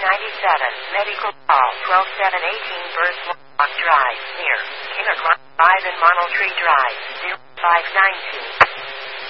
Medical Call 12718 Burst Walk Drive near Kindergarten 5 and Monel Tree Drive 0592.